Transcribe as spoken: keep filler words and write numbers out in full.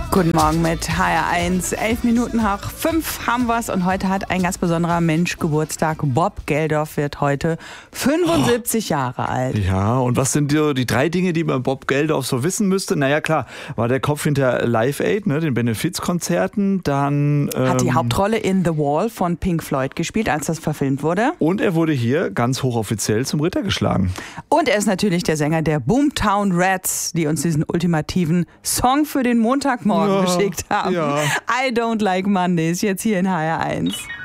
Guten Morgen mit H R eins. Elf Minuten nach fünf haben wir's und heute hat ein ganz besonderer Mensch Geburtstag. Bob Geldof wird heute fünfundsiebzig oh. Jahre alt. Ja, und was sind die, die drei Dinge, die man Bob Geldof so wissen müsste? Naja, klar, war der Kopf hinter Live Aid, ne, den Benefizkonzerten, dann... Ähm, hat die Hauptrolle in The Wall von Pink Floyd gespielt, als das verfilmt wurde. Und er wurde hier ganz hochoffiziell zum Ritter geschlagen. Und er ist natürlich der Sänger der Boomtown Rats, die uns diesen ultimativen Song für den Montagmorgen ja, geschickt haben. Ja. I Don't Like Mondays, jetzt hier in H R eins.